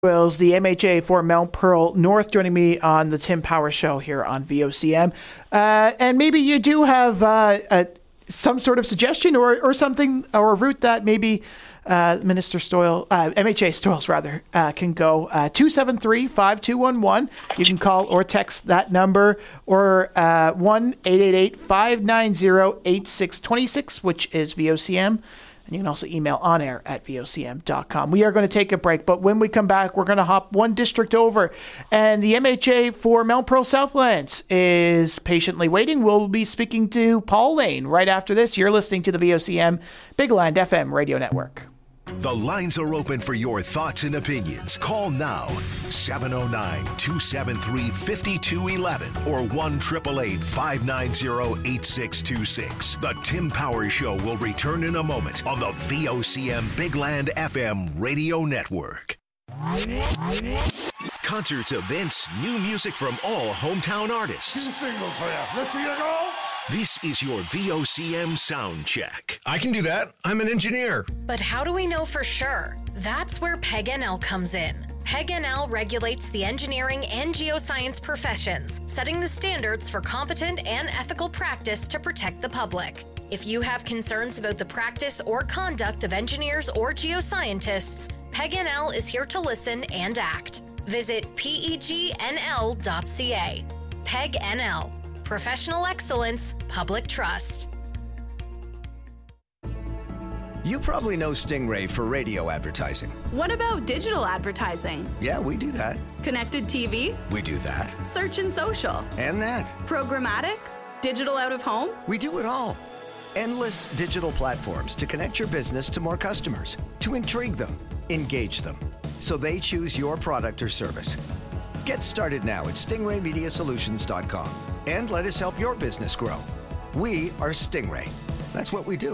Wills, the MHA for Mount Pearl North, joining me on the Tim Power Show here on VOCM. And maybe you do have some sort of suggestion or something, or a route that maybe Minister Stoyle, MHA Stoyles rather, can go. 273-5211. You can call or text that number, or 1-888-590-8626, which is VOCM. You can also email onair@vocm.com. We are going to take a break, but when we come back, we're going to hop one district over. And the MHA for Mount Pearl Southlands is patiently waiting. We'll be speaking to Paul Lane right after this. You're listening to the VOCM Bigland FM radio network. The lines are open for your thoughts and opinions. Call now, 709-273-5211 or 1-888-590-8626. The Tim Power Show will return in a moment on the VOCM Bigland FM radio network. Concerts, events, new music from all hometown artists. 2 singles for you. Let's see you go. This is your VOCM sound check. I can do that. I'm an engineer. But how do we know for sure? That's where PEG-NL comes in. PEG-NL regulates the engineering and geoscience professions, setting the standards for competent and ethical practice to protect the public. If you have concerns about the practice or conduct of engineers or geoscientists, PEG-NL is here to listen and act. Visit pegnl.ca. PEG-NL. Professional excellence, public trust. You probably know Stingray for radio advertising. What about digital advertising? Yeah, we do that. Connected TV? We do that. Search and social? And that. Programmatic? Digital out of home? We do it all. Endless digital platforms to connect your business to more customers, to intrigue them, engage them, so they choose your product or service. Get started now at stingraymediasolutions.com and let us help your business grow. We are Stingray. That's what we do.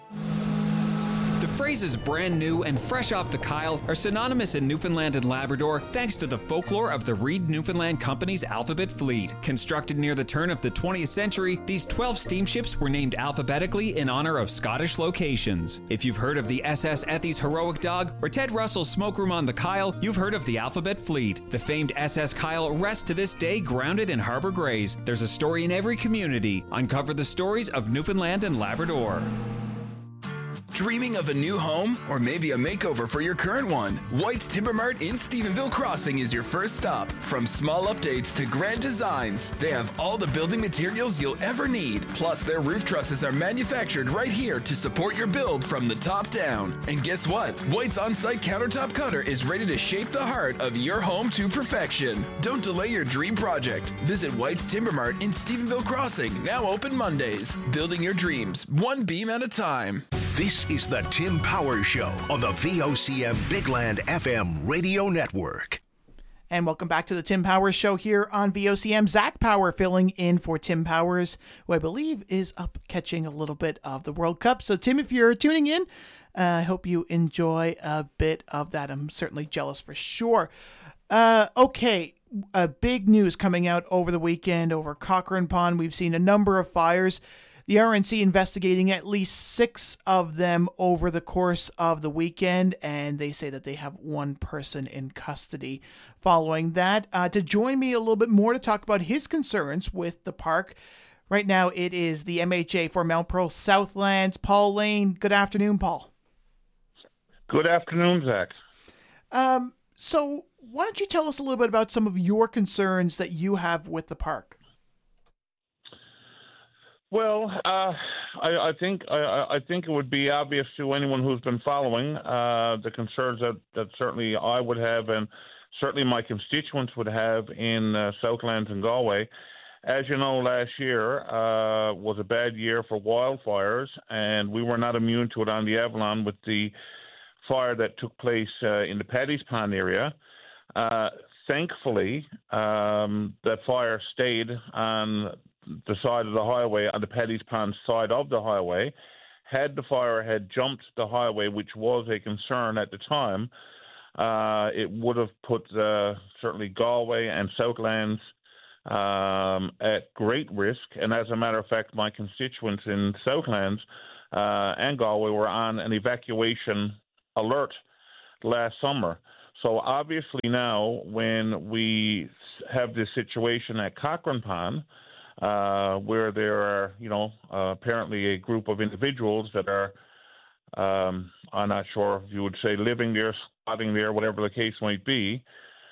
The phrases brand new and fresh off the Kyle are synonymous in Newfoundland and Labrador thanks to the folklore of the Reed Newfoundland Company's Alphabet Fleet. Constructed near the turn of the 20th century, these 12 steamships were named alphabetically in honor of Scottish locations. If you've heard of the SS Ethy's Heroic Dog or Ted Russell's Smoke Room on the Kyle, you've heard of the Alphabet Fleet. The famed SS Kyle rests to this day grounded in Harbour Grays. There's a story in every community. Uncover the stories of Newfoundland and Labrador. Dreaming of a new home or maybe a makeover for your current one? White's Timber Mart in Stephenville Crossing is your first stop. From small updates to grand designs, they have all the building materials you'll ever need. Plus, their roof trusses are manufactured right here to support your build from the top down. And guess what? White's on-site countertop cutter is ready to shape the heart of your home to perfection. Don't delay your dream project. Visit White's Timber Mart in Stephenville Crossing, now open Mondays. Building your dreams, one beam at a time. This is the Tim Power Show on the VOCM Bigland FM radio network. And welcome back to the Tim Powers Show here on VOCM. Zach Power filling in for Tim Powers, who I believe is up catching a little bit of the World Cup. So, Tim, if you're tuning in, I hope you enjoy a bit of that. I'm certainly jealous for sure. Okay, big news coming out over the weekend over Cochrane Pond. We've seen a number of fires. The RNC investigating at least 6 of them over the course of the weekend, and they say that they have one person in custody following that. To join me a little bit more to talk about his concerns with the park, right now it is the MHA for Mount Pearl Southlands, Paul Lane. Good afternoon, Paul. Good afternoon, Zach. So why don't you tell us a little bit about some of your concerns that you have with the park? Well, I think it would be obvious to anyone who's been following the concerns that certainly I would have, and certainly my constituents would have in Southlands and Galway. As you know, last year was a bad year for wildfires, and we were not immune to it on the Avalon with the fire that took place in the Paddy's Pond area. Thankfully, that fire stayed on the side of the highway, on the Paddy's Pond side of the highway. Had the fire had jumped the highway, which was a concern at the time, it would have put certainly Galway and Southlands at great risk. And as a matter of fact, my constituents in Southlands and Galway were on an evacuation alert last summer. So obviously now, when we have this situation at Cochrane Pond, where there are, apparently a group of individuals that are, I'm not sure if you would say living there, squatting there, whatever the case might be,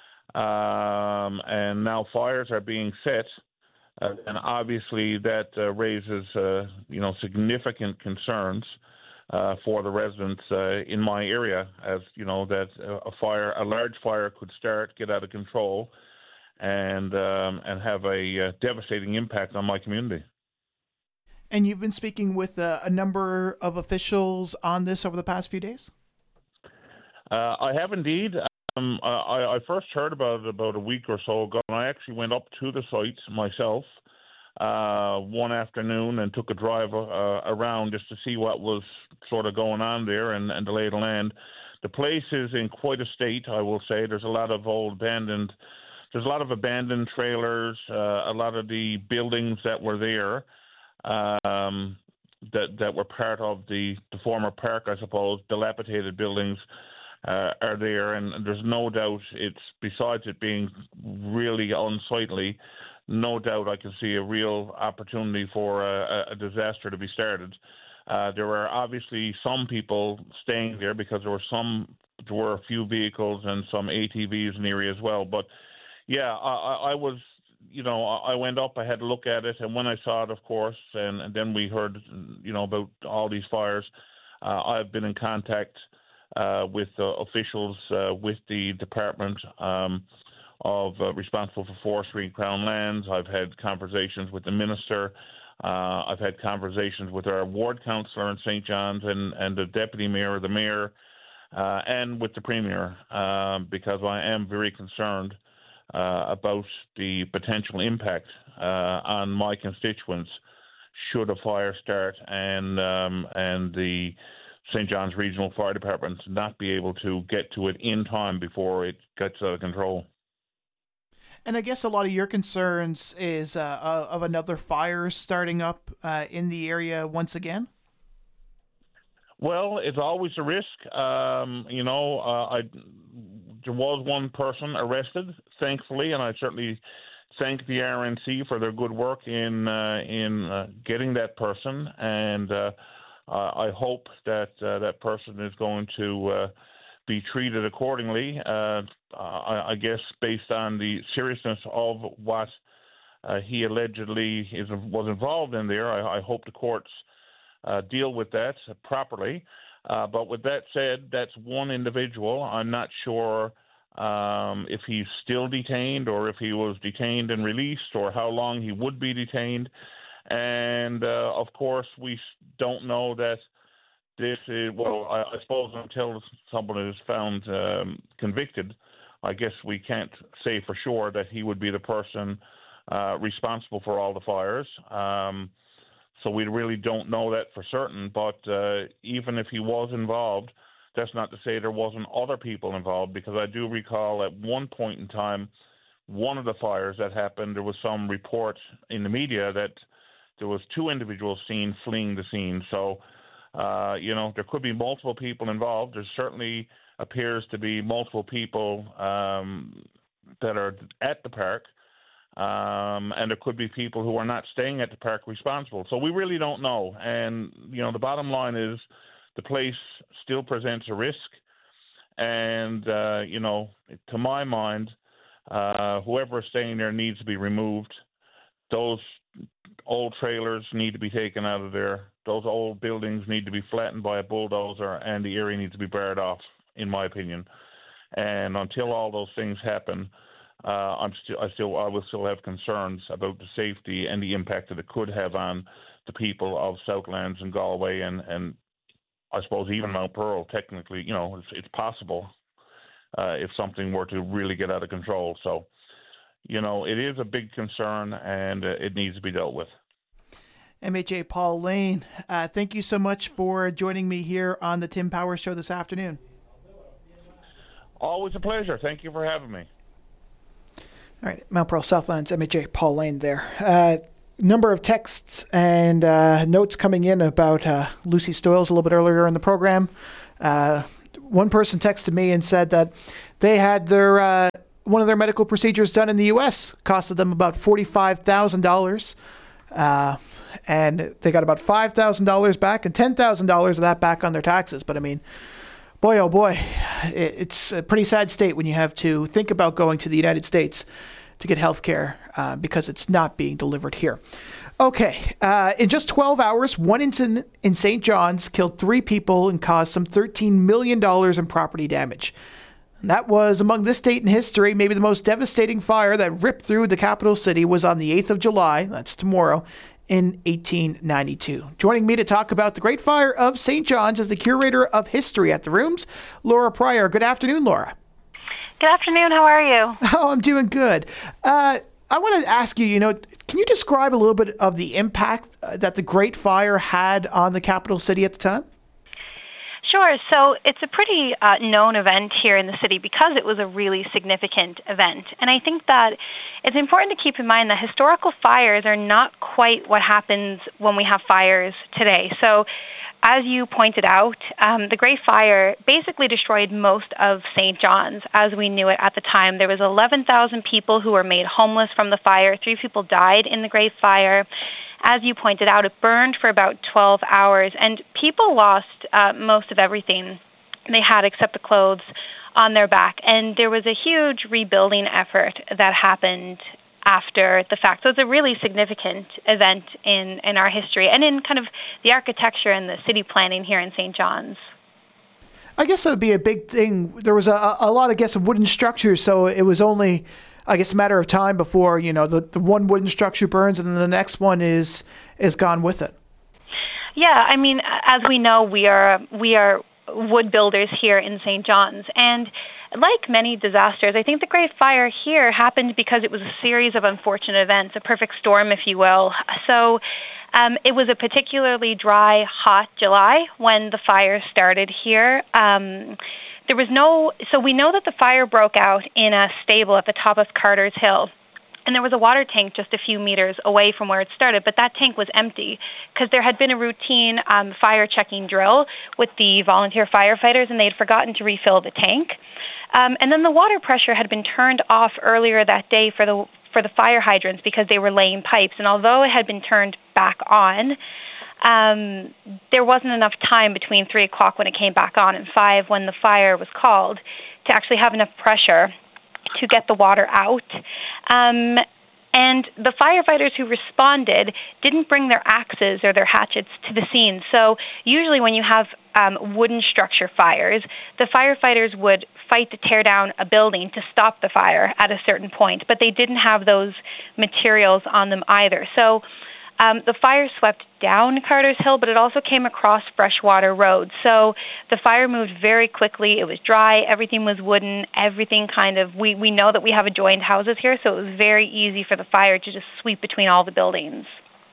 and now fires are being set, and obviously that raises, significant concerns for the residents in my area, as you know, that a large fire could start, get out of control, and have a devastating impact on my community. And you've been speaking with a number of officials on this over the past few days? I have indeed. I first heard about it about a week or so ago, and I actually went up to the site myself one afternoon and took a drive around just to see what was sort of going on there and the lay of the land. The place is in quite a state, I will say. There's a lot of abandoned trailers, a lot of the buildings that were there that were part of the former park, I suppose, dilapidated buildings are there, and there's no doubt besides it being really unsightly, no doubt I can see a real opportunity for a disaster to be started. There were obviously some people staying there because there were a few vehicles and some ATVs in the area as well. But yeah, I was, I went up, I had a look at it, and when I saw it, of course, and then we heard, about all these fires, I've been in contact with officials with the Department responsible for forestry and Crown lands. I've had conversations with the minister. I've had conversations with our ward councillor in St. John's and the deputy mayor, the mayor, and with the premier, because I am very concerned about the potential impact on my constituents should a fire start and the St. John's Regional Fire Department not be able to get to it in time before it gets out of control. And I guess a lot of your concerns is of another fire starting up in the area once again? Well, it's always a risk. There was one person arrested, thankfully, and I certainly thank the RNC for their good work in getting that person. And I hope that that person is going to be treated accordingly. I guess based on the seriousness of what he allegedly was involved in there, I hope the courts deal with that properly. But with that said, that's one individual. I'm not sure if he's still detained or if he was detained and released or how long he would be detained. And, of course, we don't know that this is, I suppose until someone is found convicted, I guess we can't say for sure that he would be the person responsible for all the fires. So we really don't know that for certain. But even if he was involved, that's not to say there wasn't other people involved, because I do recall at one point in time, one of the fires that happened, there was some report in the media that there was two individuals seen fleeing the scene. So, there could be multiple people involved. There certainly appears to be multiple people that are at the park. And there could be people who are not staying at the park responsible. So we really don't know. And, the bottom line is the place still presents a risk. And, to my mind, whoever is staying there needs to be removed. Those old trailers need to be taken out of there. Those old buildings need to be flattened by a bulldozer, and the area needs to be barred off, in my opinion. And until all those things happen, I will still have concerns about the safety and the impact that it could have on the people of Southlands and Galway and I suppose even Mount Pearl. Technically, it's possible if something were to really get out of control. So, it is a big concern and it needs to be dealt with. MHA Paul Lane, thank you so much for joining me here on the Tim Powers Show this afternoon. Always a pleasure. Thank you for having me. All right, Mount Pearl Southlands, MHA Paul Lane there. Number of texts and notes coming in about Lucy Stoyles a little bit earlier in the program. one person texted me and said that they had their one of their medical procedures done in the U.S. costed them about $45,000, and they got about $5,000 back and $10,000 of that back on their taxes. But I mean, boy, oh boy, it's a pretty sad state when you have to think about going to the United States to get health care because it's not being delivered here. Okay, in just 12 hours, one incident in St. John's killed 3 people and caused some $13 million in property damage. And that was, among this date in history, maybe the most devastating fire that ripped through the capital city was on the 8th of July, that's tomorrow, in 1892. Joining me to talk about the Great Fire of St. John's is the Curator of History at the Rooms, Laura Pryor. Good afternoon, Laura. Good afternoon. How are you? Oh, I'm doing good. I want to ask you, can you describe a little bit of the impact that the Great Fire had on the capital city at the time? Sure. So it's a pretty known event here in the city because it was a really significant event. And I think that it's important to keep in mind that historical fires are not quite what happens when we have fires today. So as you pointed out, the Great Fire basically destroyed most of St. John's as we knew it at the time. There was 11,000 people who were made homeless from the fire. 3 people died in the Great Fire. As you pointed out, it burned for about 12 hours, and people lost most of everything they had except the clothes on their back. And there was a huge rebuilding effort that happened after the fact. So it's a really significant event in our history and in kind of the architecture and the city planning here in St. John's. I guess that would be a big thing. There was a lot, I guess, of wooden structures, so it was only, I guess, a matter of time before, the one wooden structure burns and then the next one is gone with it. Yeah, I mean, as we know, we are wood builders here in St. John's, and like many disasters, I think the Great Fire here happened because it was a series of unfortunate events, a perfect storm, if you will. So it was a particularly dry, hot July when the fire started here. So we know that the fire broke out in a stable at the top of Carter's Hill. And there was a water tank just a few meters away from where it started, but that tank was empty because there had been a routine fire checking drill with the volunteer firefighters, and they had forgotten to refill the tank. And then the water pressure had been turned off earlier that day for the fire hydrants because they were laying pipes. And although it had been turned back on, there wasn't enough time between 3 o'clock when it came back on and 5 when the fire was called to actually have enough pressure to get the water out. And the firefighters who responded didn't bring their axes or their hatchets to the scene. So usually when you have wooden structure fires, the firefighters would fight to tear down a building to stop the fire at a certain point, but they didn't have those materials on them either. So the fire swept down Carter's Hill, but it also came across Freshwater Road. So the fire moved very quickly. It was dry. Everything was wooden. Everything we know that we have adjoined houses here, so it was very easy for the fire to just sweep between all the buildings.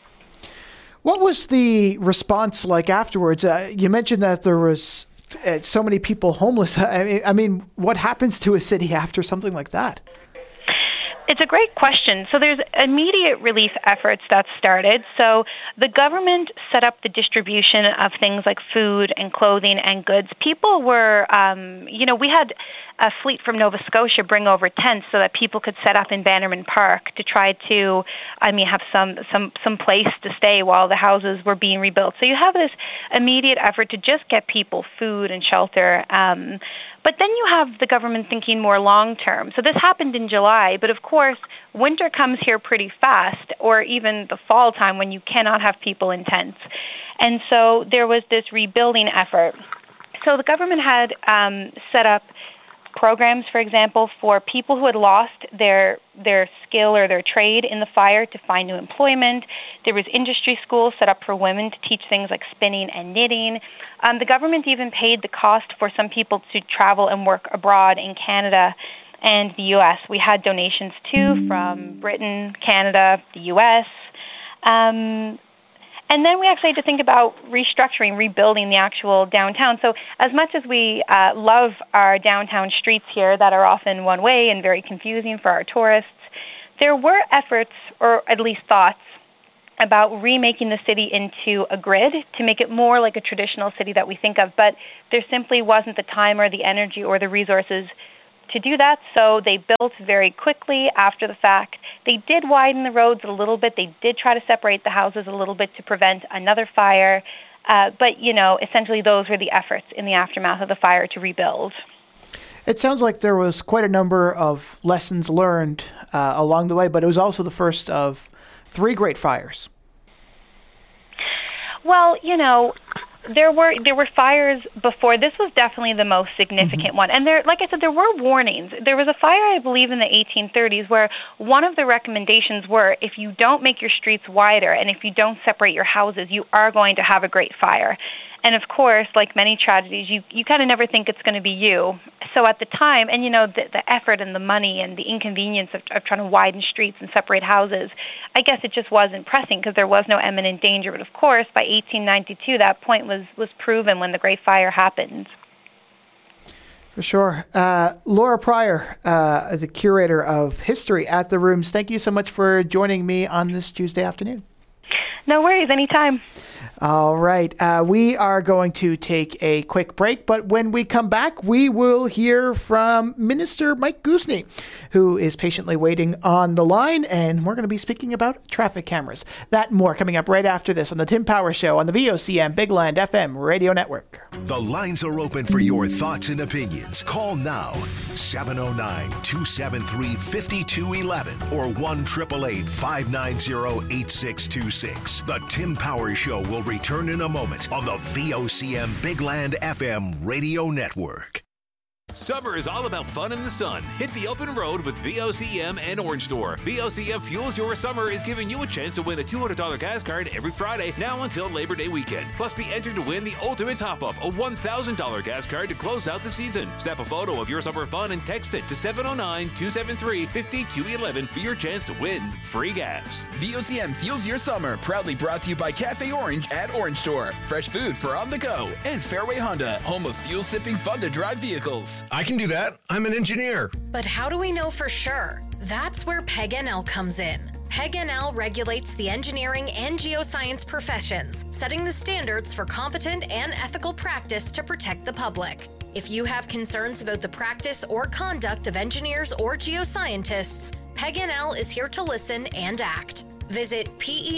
What was the response like afterwards? You mentioned that there was so many people homeless. I mean, what happens to a city after something like that? It's a great question. So there's immediate relief efforts that started. So the government set up the distribution of things like food and clothing and goods. People were, we had a fleet from Nova Scotia bring over tents so that people could set up in Bannerman Park to try to, have some place to stay while the houses were being rebuilt. So you have this immediate effort to just get people food and shelter. But then you have the government thinking more long-term. So this happened in July, but of course, winter comes here pretty fast, or even the fall time when you cannot have people in tents. And so there was this rebuilding effort. So the government had set up programs, for example, for people who had lost their skill or their trade in the fire to find new employment. There was industry schools set up for women to teach things like spinning and knitting. The government even paid the cost for some people to travel and work abroad in Canada and the U.S. We had donations, too, from Britain, Canada, the U.S., and then we actually had to think about restructuring, rebuilding the actual downtown. So as much as we love our downtown streets here that are often one way and very confusing for our tourists, there were efforts, or at least thoughts, about remaking the city into a grid to make it more like a traditional city that we think of, but there simply wasn't the time or the energy or the resources to do that, so they built very quickly after the fact. They did widen the roads a little bit. They did try to separate the houses a little bit to prevent another fire, but, essentially those were the efforts in the aftermath of the fire to rebuild. It sounds like there was quite a number of lessons learned along the way, but it was also the first of 3 great fires. Well, there were fires before. This was definitely the most significant one. And like I said, there were warnings. There was a fire, I believe, in the 1830s where one of the recommendations were if you don't make your streets wider and if you don't separate your houses, you are going to have a great fire. And of course, like many tragedies, you kind of never think it's going to be you. So at the time, and the effort and the money and the inconvenience of trying to widen streets and separate houses, I guess it just wasn't pressing because there was no imminent danger. But of course, by 1892, that point was proven when the Great Fire happened. For sure. Laura Pryor, the curator of history at the Rooms, thank you so much for joining me on this Tuesday afternoon. No worries, anytime. All right. We are going to take a quick break, but when we come back, we will hear from Minister Mike Goosney, who is patiently waiting on the line, and we're going to be speaking about traffic cameras. That and more coming up right after this on the Tim Power Show on the VOCM Big Land FM radio network. The lines are open for your thoughts and opinions. Call now, 709-273-5211 or 1-888-590-8626. The Tim Power Show will return in a moment on the VOCM Big Land FM radio network. Summer is all about fun in the sun. Hit the open road with VOCM and Orange Store. VOCM Fuels Your Summer is giving you a chance to win a $200 gas card every Friday now until Labor Day weekend. Plus, be entered to win the ultimate top-up, a $1,000 gas card to close out the season. Snap a photo of your summer fun and text it to 709-273-5211 for your chance to win free gas. VOCM Fuels Your Summer, proudly brought to you by Cafe Orange at Orange Store. Fresh food for on the go. And Fairway Honda, home of fuel-sipping fun-to-drive vehicles. I can do that. I'm an engineer. But how do we know for sure? That's where PEG-NL comes in. PEG-NL regulates the engineering and geoscience professions, setting the standards for competent and ethical practice to protect the public. If you have concerns about the practice or conduct of engineers or geoscientists, PEG-NL is here to listen and act. Visit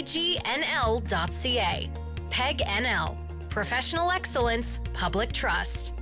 PEGNL.ca. PEG-NL. Professional excellence, public trust.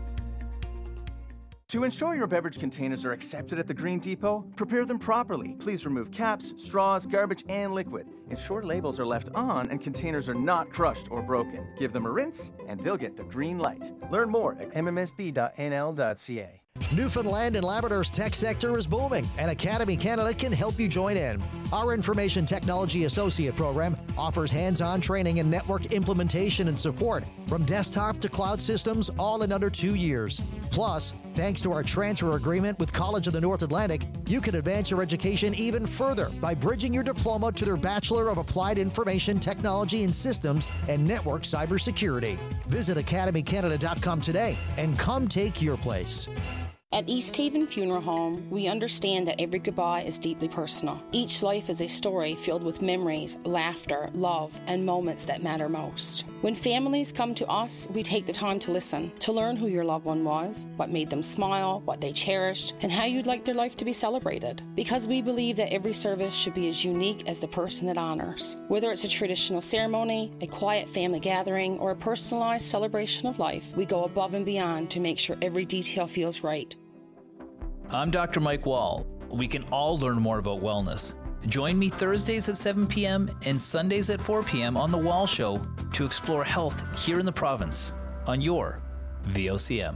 To ensure your beverage containers are accepted at the Green Depot, prepare them properly. Please remove caps, straws, garbage, and liquid. Ensure labels are left on and containers are not crushed or broken. Give them a rinse, and they'll get the green light. Learn more at mmsb.nl.ca. Newfoundland and Labrador's tech sector is booming, and Academy Canada can help you join in. Our Information Technology Associate program offers hands-on training in network implementation and support, from desktop to cloud systems, all in under 2 years. Plus, thanks to our transfer agreement with College of the North Atlantic, you can advance your education even further by bridging your diploma to their Bachelor of Applied Information Technology and Systems and Network Cybersecurity. Visit academycanada.com today and come take your place. At East Haven Funeral Home, we understand that every goodbye is deeply personal. Each life is a story filled with memories, laughter, love, and moments that matter most. When families come to us, we take the time to listen, to learn who your loved one was, what made them smile, what they cherished, and how you'd like their life to be celebrated. Because we believe that every service should be as unique as the person it honors. Whether it's a traditional ceremony, a quiet family gathering, or a personalized celebration of life, we go above and beyond to make sure every detail feels right. I'm Dr. Mike Wall. We can all learn more about wellness. Join me Thursdays at 7 p.m. and Sundays at 4 p.m. on The Wall Show to explore health here in the province on your VOCM.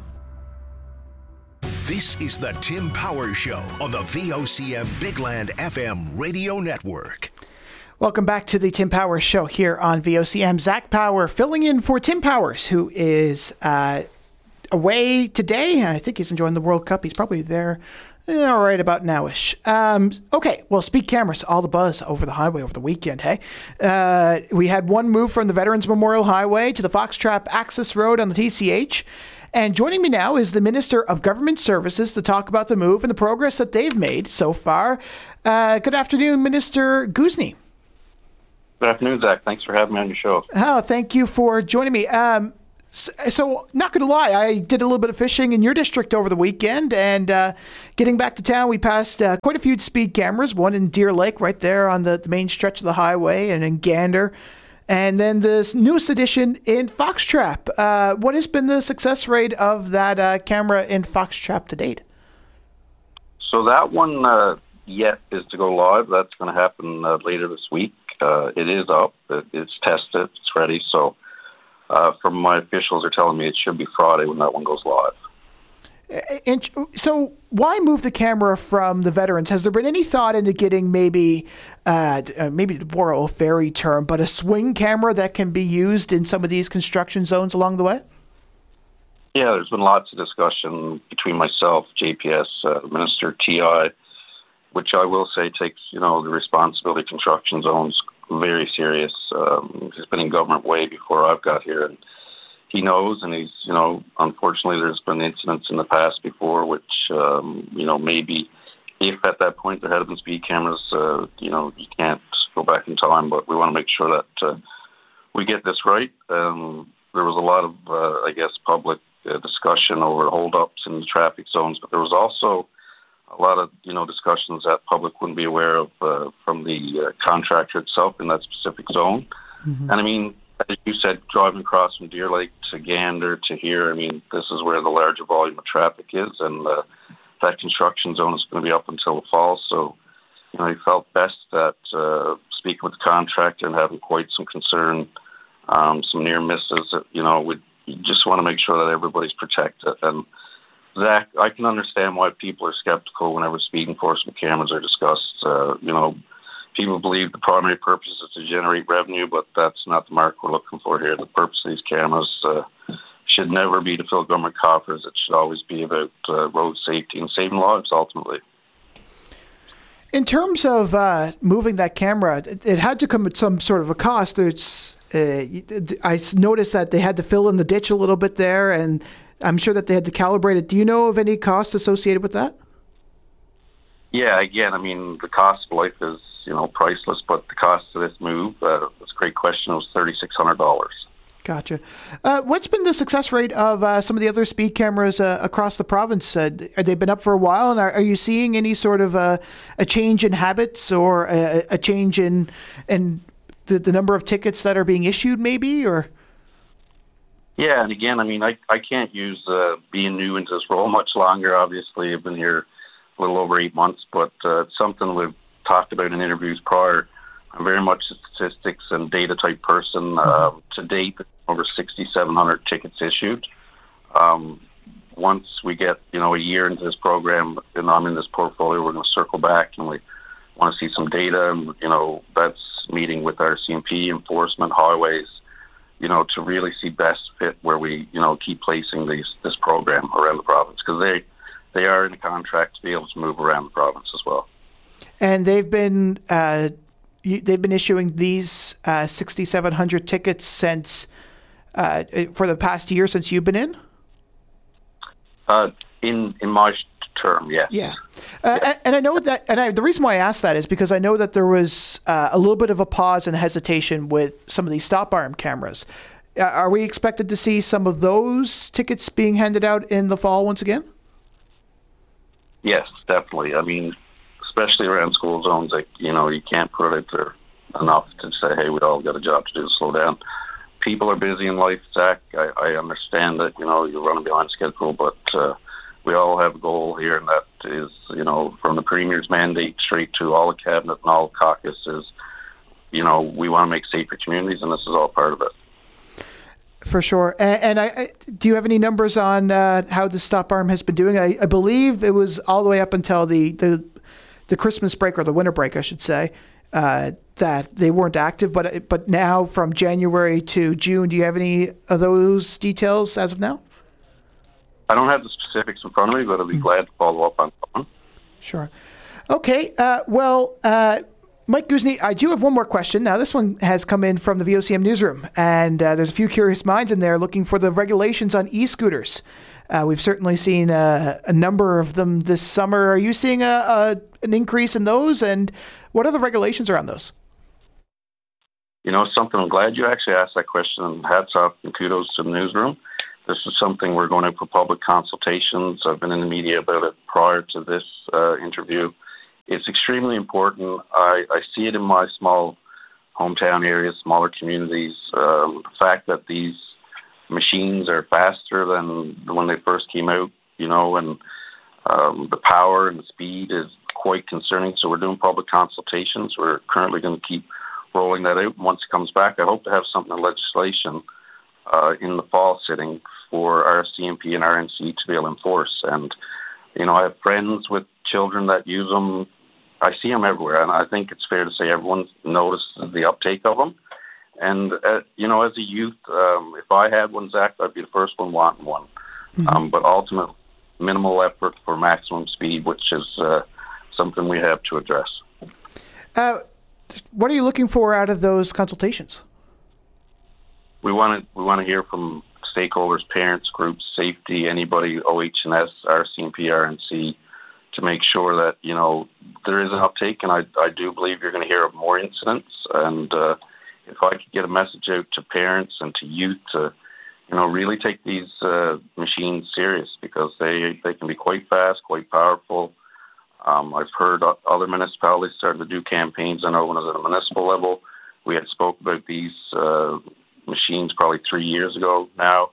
This is the Tim Power Show on the VOCM Big Land FM radio network. Welcome back to the Tim Powers Show here on VOCM. Zach Power filling in for Tim Powers, who is away today. I think he's enjoying the World Cup. He's probably there right about nowish. Okay, well, speed cameras, all the buzz over the highway over the weekend, hey? We had one move from the Veterans Memorial Highway to the Foxtrap Access Road on the TCH. And joining me now is the Minister of Government Services to talk about the move and the progress that they've made so far. Good afternoon, Minister Goosney. Good afternoon, Zach. Thanks for having me on your show. Oh, thank you for joining me. So, not going to lie, I did a little bit of fishing in your district over the weekend, and getting back to town, we passed quite a few speed cameras, one in Deer Lake right there on the main stretch of the highway, and in Gander, and then this newest addition in Foxtrap. What has been the success rate of that camera in Foxtrap to date? So that one yet is to go live. That's going to happen later this week. It is up. It's tested. It's ready. So from my officials are telling me it should be Friday when that one goes live. And so why move the camera from the veterans? Has there been any thought into getting maybe to borrow a fairy term, but a swing camera that can be used in some of these construction zones along the way? Yeah, there's been lots of discussion between myself, JPS, Minister TI, which I will say takes, the responsibility of construction zones very serious. He's been in government way before I've got here, and he knows, and he's, unfortunately there's been incidents in the past before which, maybe if at that point there had been speed cameras, you can't go back in time, but we want to make sure that we get this right. There was a lot of, public discussion over holdups in the traffic zones, but there was also a lot of, discussions that public wouldn't be aware of from the contractor itself in that specific zone. Mm-hmm. And I mean, as you said, driving across from Deer Lake to Gander to here, I mean, this is where the larger volume of traffic is, and that construction zone is going to be up until the fall. So, he felt best that speaking with the contractor and having quite some concern, some near misses, we just want to make sure that everybody's protected. And Zach, I can understand why people are skeptical whenever speed enforcement cameras are discussed. People believe the primary purpose is to generate revenue, but that's not the mark we're looking for here. The purpose of these cameras should never be to fill government coffers. It should always be about road safety and saving lives, ultimately. In terms of moving that camera, it had to come at some sort of a cost. I noticed that they had to fill in the ditch a little bit there, and I'm sure that they had to calibrate it. Do you know of any cost associated with that? Yeah, again, I mean, the cost of life is, priceless, but the cost of this move, that's a great question, it was $3,600. Gotcha. What's been the success rate of some of the other speed cameras across the province? They've been up for a while, and are you seeing any sort of a change in habits or a change in the number of tickets that are being issued, maybe, or? Yeah, and again, I mean, I can't use being new into this role much longer. Obviously, I've been here a little over 8 months, but it's something we've talked about in interviews prior. I'm very much a statistics and data type person. To date, over 6,700 tickets issued. Once we get, a year into this program and I'm in this portfolio, we're going to circle back and we want to see some data. And, that's meeting with our CMP, enforcement, highways, to really see best fit where we, keep placing this program around the province, because they are in a contract to be able to move around the province as well. And they've been issuing these 6,700 tickets since for the past year since you've been in. In my term, yes. Yeah, and I know that, and the reason why I asked that is because I know that there was a little bit of a pause and hesitation with some of these stop arm cameras. Are we expected to see some of those tickets being handed out in the fall once again? Yes, definitely. I mean, especially around school zones, you can't put it out there enough to say, hey, we all got a job to do, slow down. People are busy in life, Zach. I understand that, you're running behind schedule, but we all have a goal here, and that is, from the Premier's mandate straight to all the Cabinet and all the caucuses, we want to make safer communities, and this is all part of it. For sure. And I do you have any numbers on how the stop arm has been doing? I believe it was all the way up until the Christmas break, or the winter break, I should say, that they weren't active. But now from January to June, do you have any of those details as of now? I don't have the specifics in front of me, but I'll be glad to follow up on that one. Sure. Okay. Mike Guzny, I do have one more question. Now, this one has come in from the VOCM newsroom, and there's a few curious minds in there looking for the regulations on e-scooters. We've certainly seen a number of them this summer. Are you seeing an increase in those, and what are the regulations around those? something I'm glad you actually asked that question, and hats off and kudos to the newsroom. This is something we're going out for public consultations. I've been in the media about it prior to this interview. It's extremely important. I see it in my small hometown areas, smaller communities. The fact that these machines are faster than when they first came out, and the power and the speed is quite concerning. So we're doing public consultations. We're currently going to keep rolling that out. Once it comes back, I hope to have something in legislation in the fall sitting for RCMP and RNC to be able to enforce. And, I have friends with children that use them. I see them everywhere, and I think it's fair to say everyone notices the uptake of them. And, as a youth, if I had one, Zach, I'd be the first one wanting one. Mm-hmm. But ultimately, minimal effort for maximum speed, which is something we have to address. What are you looking for out of those consultations? We want to hear from stakeholders, parents, groups, safety, anybody, OH&S, RCMP, RNC, to make sure that, there is an uptake. And I do believe you're going to hear of more incidents. And if I could get a message out to parents and to youth to, really take these machines serious, because they can be quite fast, quite powerful. I've heard other municipalities starting to do campaigns. I know when I was at a municipal level, we had spoke about these machines probably 3 years ago now,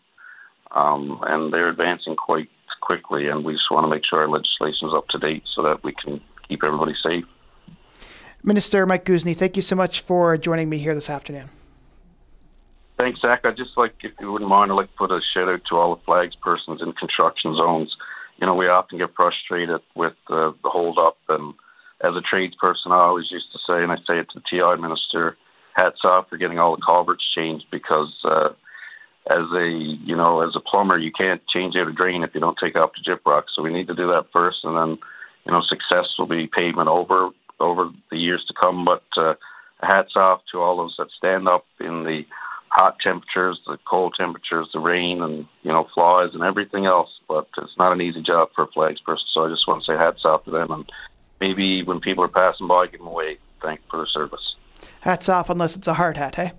and they're advancing quite quickly, and we just want to make sure our legislation is up to date so that we can keep everybody safe. Minister Mike Guzny, thank you so much for joining me here this afternoon. Thanks, Zach. I'd just like, if you wouldn't mind, I'd like to put a shout out to all the flags persons in construction zones. We often get frustrated with the hold up, and as a tradesperson, I always used to say, and I say it to the TI minister, hats off for getting all the culverts changed, because as a plumber, you can't change out a drain if you don't take off the gyprock. So we need to do that first, and then success will be pavement over the years to come. But hats off to all those that stand up in the hot temperatures, the cold temperatures, the rain, and flies and everything else. But it's not an easy job for a flags person. So I just want to say hats off to them, and maybe when people are passing by, give them a wave. Thank you for their service. Hats off, unless it's a hard hat, hey?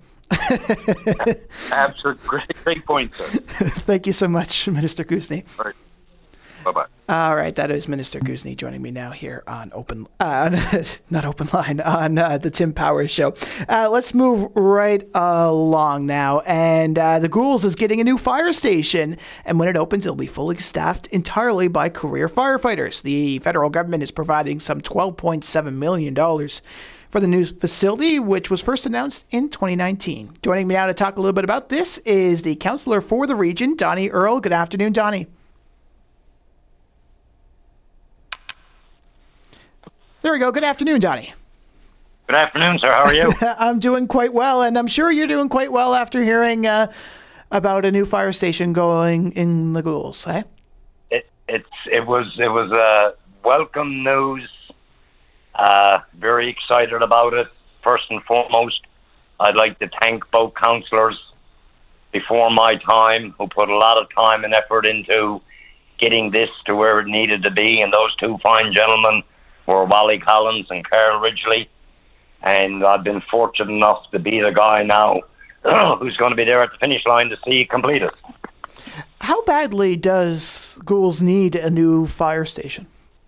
Absolutely. Great point, sir. Thank you so much, Minister Guzny. All right. Bye-bye. All right, that is Minister Guzny joining me now here on not Open Line, on the Tim Powers Show. Let's move right along now. And the Goulds is getting a new fire station. And when it opens, it'll be fully staffed entirely by career firefighters. The federal government is providing some $12.7 million for the new facility, which was first announced in 2019. Joining me now to talk a little bit about this is the councillor for the region, Donnie Earle. Good afternoon, Donnie. There we go. Good afternoon, Donnie. Good afternoon, sir. How are you? I'm doing quite well, and I'm sure you're doing quite well after hearing about a new fire station going in the Goulds, eh? It was welcome news. Very excited about it. First and foremost, I'd like to thank both councillors before my time who put a lot of time and effort into getting this to where it needed to be, and those two fine gentlemen were Wally Collins and Carl Ridgely, and I've been fortunate enough to be the guy now who's going to be there at the finish line to see it completed. How badly does Goulds need a new fire station?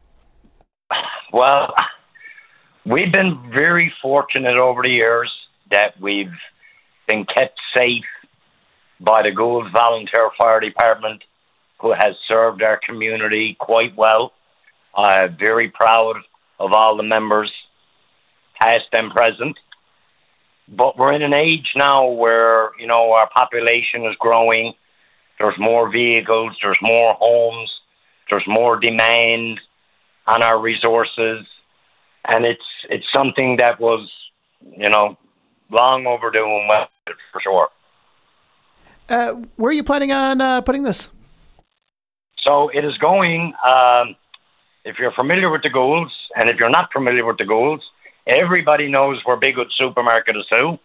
Well, we've been very fortunate over the years that we've been kept safe by the Goulds Volunteer Fire Department, who has served our community quite well. I'm very proud of all the members, past and present. But we're in an age now where, our population is growing. There's more vehicles, there's more homes, there's more demand on our resources. And it's something that was, long overdue and well, for sure. Where are you planning on putting this? So it is going... if you're familiar with the Goulds, and if you're not familiar with the Goulds, everybody knows where Bigwood Supermarket is to.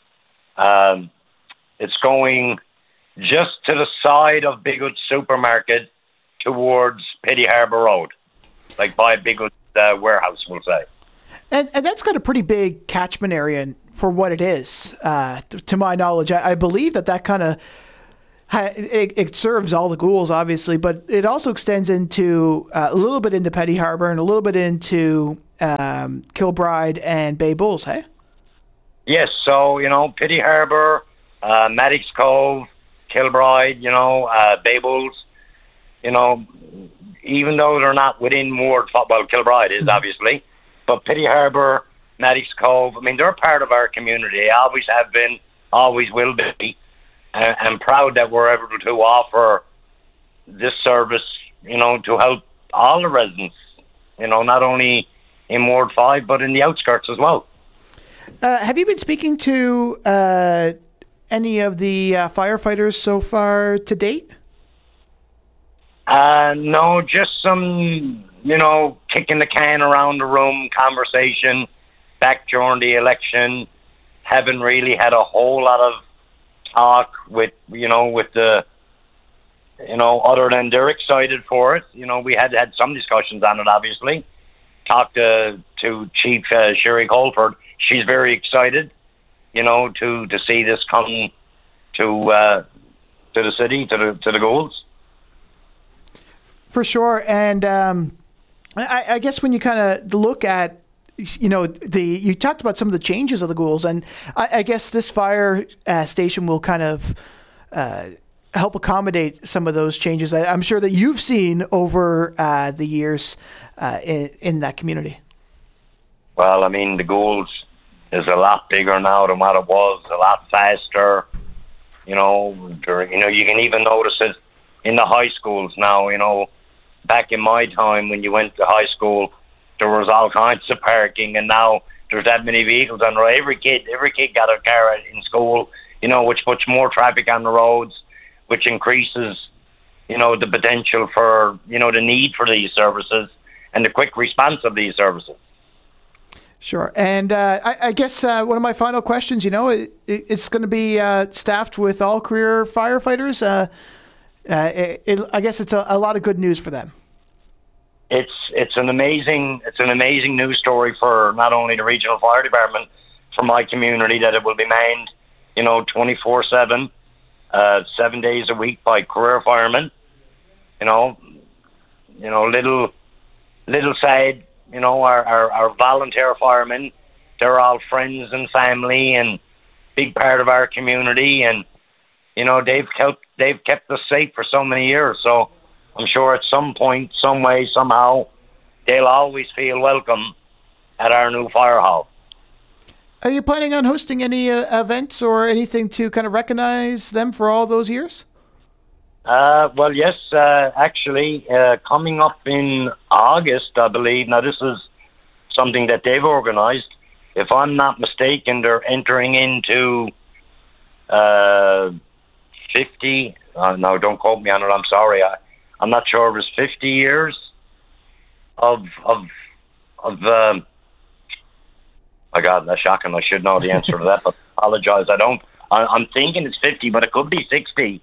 It's going just to the side of Bigwood Supermarket towards Petty Harbour Road, like by Bigwood warehouse, we'll say. And that's got a pretty big catchment area for what it is. To my knowledge, I believe that kind of it serves all the ghouls, obviously, but it also extends into a little bit into Petty Harbor and a little bit into Kilbride and Bay Bulls, hey? Yes, so, Petty Harbor, Maddox Cove, Kilbride, Bay Bulls, even though they're not within Ward, well, Kilbride is, obviously, but Petty Harbor, Maddox Cove, they're part of our community. They always have been, always will be. I'm proud that we're able to offer this service, to help all the residents, not only in Ward 5, but in the outskirts as well. Have you been speaking to any of the firefighters so far to date? No, just some, kicking the can around the room conversation back during the election. Haven't really had a whole lot of talk with the, other than they're excited for it. We had some discussions on it, obviously. Talked to Chief Sherry Colford. She's very excited, to see this come to the city, to the Ghouls. For sure, and I guess when you kind of look at, you talked about some of the changes of the Ghouls, and I guess this fire station will kind of help accommodate some of those changes I'm sure that you've seen over the years in that community. Well, the Ghouls is a lot bigger now than what it was, a lot faster. You can even notice it in the high schools now. Back in my time when you went to high school, there was all kinds of parking, and now there's that many vehicles on the road. Every kid got a car in school, which puts more traffic on the roads, which increases, the potential for, the need for these services and the quick response of these services. Sure. And I guess one of my final questions, it's going to be staffed with all career firefighters. I guess it's a lot of good news for them. It's an amazing news story for not only the regional fire department, for my community, that it will be manned, 24/7, 7 days a week by career firemen. Little side, our volunteer firemen, they're all friends and family and big part of our community, and they've kept us safe for so many years. So I'm sure at some point, some way, somehow, they'll always feel welcome at our new fire hall. Are you planning on hosting any events or anything to kind of recognize them for all those years? Well, yes, actually, coming up in August, I believe. Now, this is something that they've organized. If I'm not mistaken, they're entering into 50. No, don't quote me on it. I'm sorry. I'm not sure. It was 50 years of my God, that's shocking. I should know the answer to that, but I apologize. I don't. I'm thinking it's 50, but it could be 60.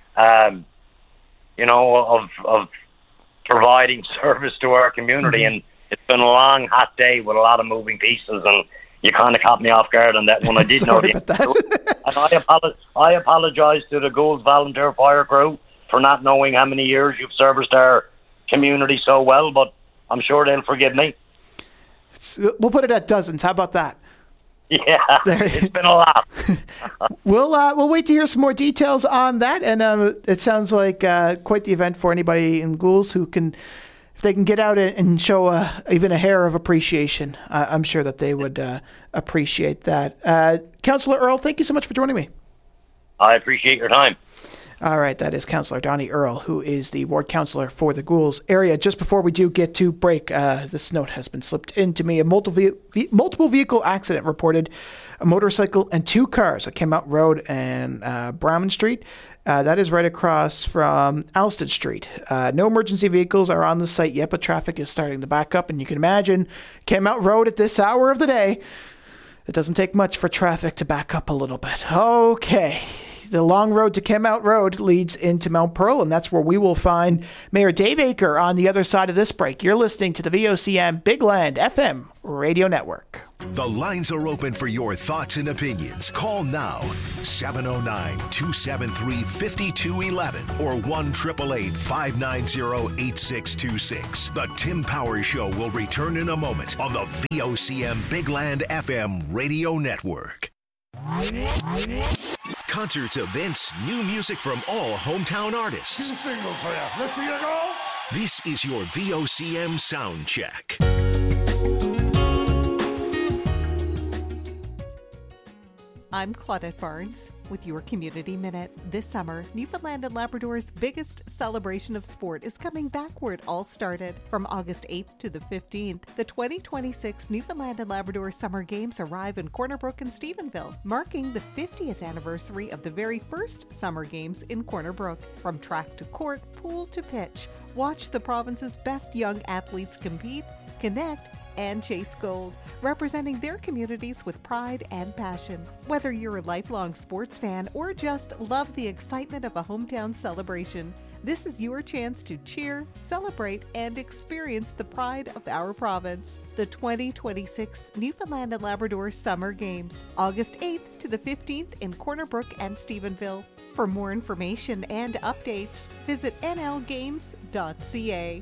Of providing service to our community, and it's been a long, hot day with a lot of moving pieces, and you kind of caught me off guard on that one. I did know the answer. And I apologize to the Ghouls Volunteer Fire Crew for not knowing how many years you've serviced our community so well, but I'm sure they'll forgive me. We'll put it at dozens. How about that? Yeah, it's been a lot. We'll wait to hear some more details on that, and it sounds like quite the event for anybody in Ghouls who can, if they can get out and show even a hair of appreciation. I'm sure that they would appreciate that. Councillor Earl, thank you so much for joining me. I appreciate your time. All right, that is Councillor Donnie Earl, who is the ward councillor for the Ghouls area. Just before we do get to break, this note has been slipped into me. A multiple vehicle accident reported, a motorcycle and two cars at Kenmount Road and Brahman Street. That is right across from Alsted Street. No emergency vehicles are on the site yet, but traffic is starting to back up. And you can imagine Kenmount Road at this hour of the day, it doesn't take much for traffic to back up a little bit. Okay. The long road to Kenmount Road leads into Mount Pearl, and that's where we will find Mayor Dave Aker on the other side of this break. You're listening to the VOCM Big Land FM Radio Network. The lines are open for your thoughts and opinions. Call now, 709-273-5211 or 1-888-590-8626. The Tim Powers Show will return in a moment on the VOCM Big Land FM radio network. Concerts, events, new music from all hometown artists. 2 singles for you. Let's see you go. This is your VOCM Sound Check. I'm Claudette Barnes with your Community Minute. This summer, Newfoundland and Labrador's biggest celebration of sport is coming back where it all started. From August 8th to the 15th, the 2026 Newfoundland and Labrador Summer Games arrive in Corner Brook and Stephenville, marking the 50th anniversary of the very first Summer Games in Corner Brook. From track to court, pool to pitch, watch the province's best young athletes compete, connect, and chase gold, representing their communities with pride and passion. Whether you're a lifelong sports fan or just love the excitement of a hometown celebration, this is your chance to cheer, celebrate, and experience the pride of our province. The 2026 Newfoundland and Labrador Summer Games, August 8th to the 15th in Corner Brook and Stephenville. For more information and updates, visit nlgames.ca.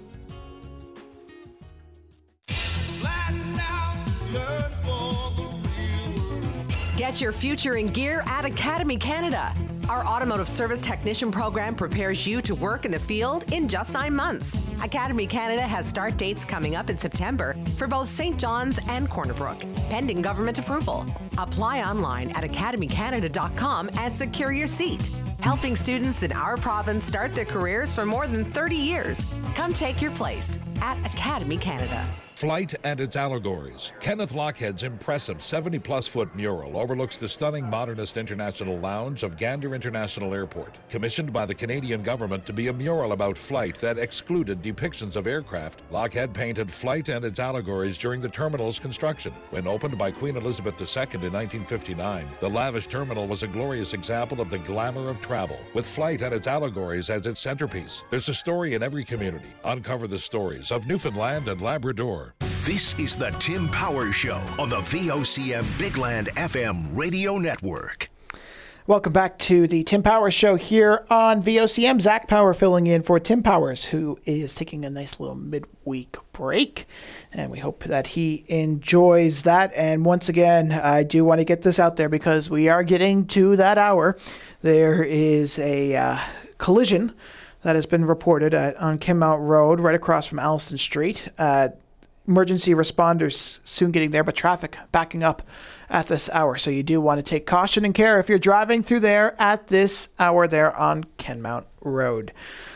Get your future in gear at Academy Canada. Our automotive service technician program prepares you to work in the field in just 9 months. Academy Canada has start dates coming up in September for both St. John's and Corner Brook, pending government approval. Apply online at academycanada.com and secure your seat. Helping students in our province start their careers for more than 30 years. Come take your place at Academy Canada. Flight and its allegories. Kenneth Lochhead's impressive 70-plus foot mural overlooks the stunning modernist international lounge of Gander International Airport, commissioned by the Canadian government to be a mural about flight that excluded depictions of aircraft. Lochhead painted Flight and its allegories during the terminal's construction. When opened by Queen Elizabeth II in 1959, the lavish terminal was a glorious example of the glamour of travel, with Flight and its allegories as its centerpiece. There's a story in every community. Uncover the stories of Newfoundland and Labrador. This is the Tim Powers Show on the VOCM Big Land FM radio network. Welcome back to the Tim Powers Show here on VOCM. Zach Power filling in for Tim Powers, who is taking a nice little midweek break. And we hope that he enjoys that. And once again, I do want to get this out there because we are getting to that hour. There is a collision that has been reported on Kenmount Road right across from Alliston Street. Emergency responders soon getting there, but traffic backing up at this hour. So you do want to take caution and care if you're driving through there at this hour there on Kenmount Road.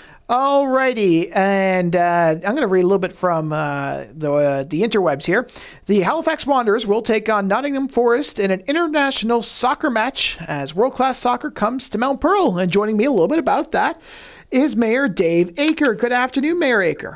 Alrighty, and I'm going to read a little bit from the interwebs here. The Halifax Wanderers will take on Nottingham Forest in an international soccer match as world-class soccer comes to Mount Pearl. And joining me a little bit about that is Mayor Dave Aker. Good afternoon, Mayor Aker.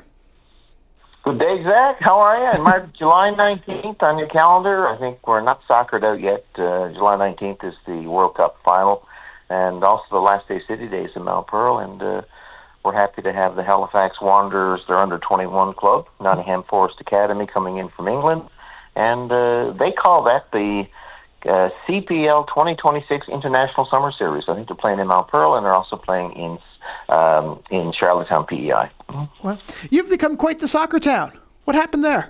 Good day, Zach. How are you? March, July 19th on your calendar. I think we're not soccered out yet. July 19th is the World Cup final and also the last day City Days in Mount Pearl. And we're happy to have the Halifax Wanderers, their under-21 club, Nottingham Forest Academy, coming in from England. And they call that the CPL 2026 International Summer Series. I think they're playing in Mount Pearl, and they're also playing in Charlottetown, PEI. Well, you've become quite the soccer town. What happened there?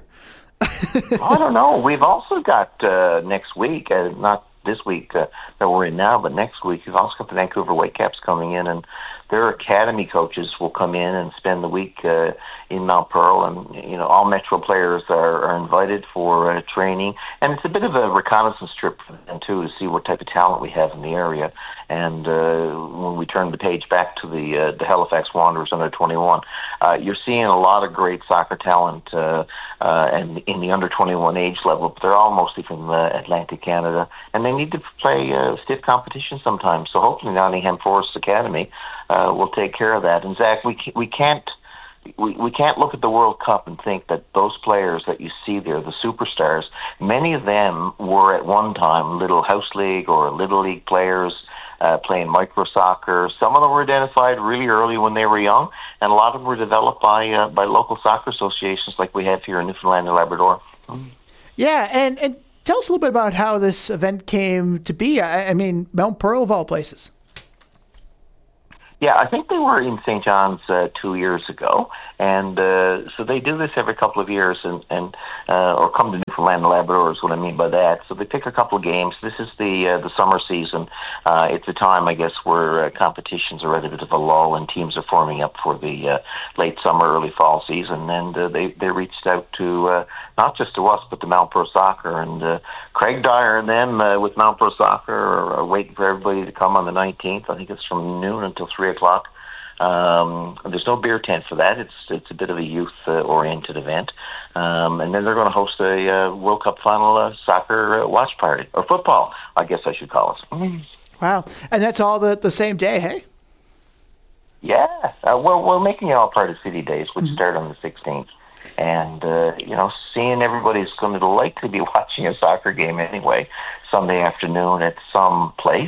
I don't know. We've also got next week, not this week that we're in now, but next week, we've also got the Vancouver Whitecaps coming in, and their academy coaches will come in and spend the week in Mount Pearl, and all Metro players are invited for training, and it's a bit of a reconnaissance trip for them too, to see what type of talent we have in the area. And when we turn the page back to the Halifax Wanderers under 21, you're seeing a lot of great soccer talent and in the under 21 age level, but they're all mostly from Atlantic Canada, and they need to play stiff competition sometimes. So hopefully Nottingham Forest Academy will take care of that. And Zach, we can't look at the World Cup and think that those players that you see there, the superstars, many of them were at one time little house league or little league players playing micro soccer. Some of them were identified really early when they were young, and a lot of them were developed by local soccer associations like we have here in Newfoundland and Labrador. Yeah, and tell us a little bit about how this event came to be. I mean, Mount Pearl of all places. Yeah, I think they were in St. John's 2 years ago, and so they do this every couple of years, and or come to Newfoundland and Labrador is what I mean by that. So they pick a couple of games. This is the summer season. It's a time, I guess, where competitions are at a bit of a lull, and teams are forming up for the late summer, early fall season. And they reached out to not just to us, but to Mount Pearl Soccer, and Craig Dyer and them with Mount Pearl Soccer are waiting for everybody to come on the 19th. I think it's from noon until 3 o'clock. There's no beer tent for that. It's a bit of a youth-oriented event. And then they're going to host a World Cup final soccer watch party, or football, I guess I should call it. Wow. And that's all the same day, hey? Yeah. We're making it all part of City Days, which start on the 16th. And, seeing everybody's going to likely be watching a soccer game anyway, Sunday afternoon at some place.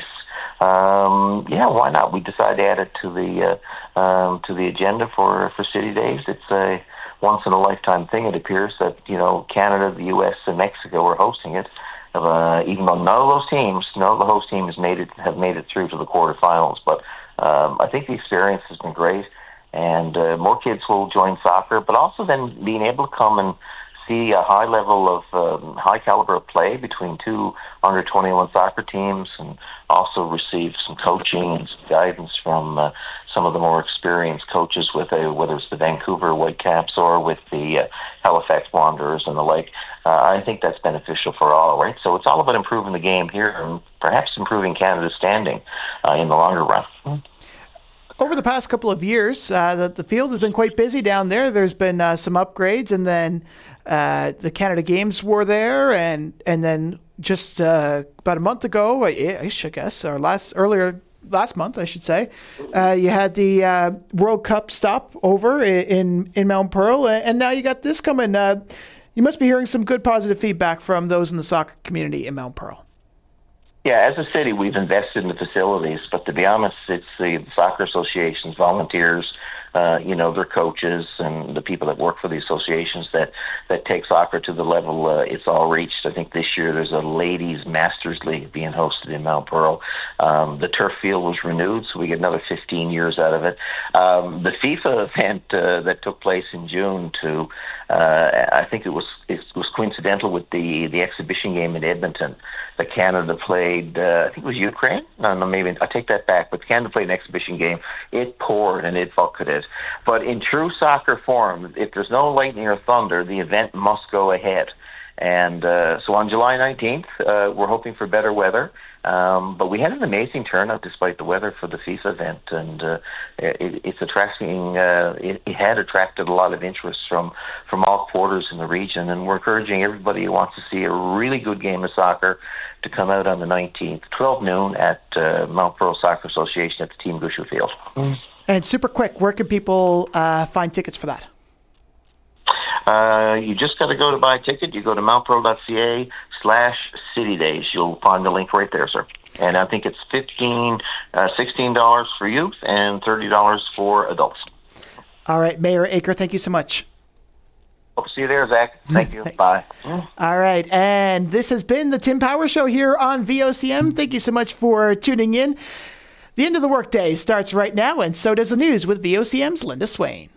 Why not? We decided to add it to the agenda for City Days. It's a once in a lifetime thing. It appears that Canada, the U.S., and Mexico are hosting it. Even though none of the host teams have made it through to the quarterfinals. But I think the experience has been great, and more kids will join soccer. But also then being able to come and see a high level of high caliber of play between two under 21 soccer teams, and also receive some coaching and some guidance from some of the more experienced coaches with whether it's the Vancouver Whitecaps or with the Halifax Wanderers and the like. I think that's beneficial for all, right? So it's all about improving the game here and perhaps improving Canada's standing in the longer run. Over the past couple of years, the field has been quite busy down there. There's been some upgrades, and then the Canada Games were there, and then just about a month ago, I guess, or last month, I should say, you had the World Cup stop over in Mount Pearl, and now you got this coming. You must be hearing some good positive feedback from those in the soccer community in Mount Pearl. Yeah, as a city, we've invested in the facilities, but to be honest, it's the soccer associations, volunteers, their coaches and the people that work for the associations that take soccer to the level it's all reached. I think this year there's a ladies' Masters League being hosted in Mount Pearl. The turf field was renewed, so we get another 15 years out of it. The FIFA event that took place in June I think it was coincidental with the exhibition game in Edmonton that Canada played. I think it was Ukraine. No, maybe I take that back. But Canada played an exhibition game. It poured and it bucketed. But in true soccer form, if there's no lightning or thunder, the event must go ahead. And so on July 19th, we're hoping for better weather. But we had an amazing turnout despite the weather for the FIFA event, and it's attracting. It had attracted a lot of interest from all quarters in the region, and we're encouraging everybody who wants to see a really good game of soccer to come out on the 19th, 12 noon at Mount Pearl Soccer Association at the Team Gushu Field. And super quick, where can people find tickets for that? You just got to go to buy a ticket. You go to mountpearl.ca/citydays. You'll find the link right there, sir. And I think it's $16 for youth and $30 for adults. All right, Mayor Aker, thank you so much. Hope to see you there, Zach. Thank you. Bye. All right, and this has been the Tim Power Show here on VOCM. Thank you so much for tuning in. The end of the workday starts right now, and so does the news with VOCM's Linda Swain.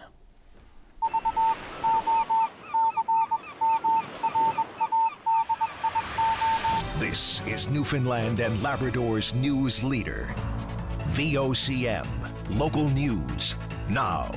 This is Newfoundland and Labrador's news leader. VOCM. Local news now.